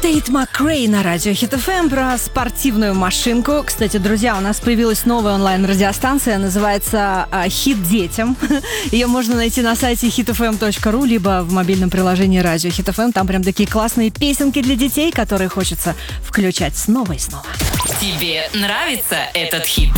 Тейт Макрей на радио Хит ФМ про спортивную машинку. Кстати, друзья, у нас появилась новая онлайн-радиостанция, называется «Хит детям». Ее можно найти на сайте hitfm.ru, либо в мобильном приложении радио Хит ФМ. Там прям такие классные песенки для детей, которые хочется включать снова и снова. Тебе нравится этот хит?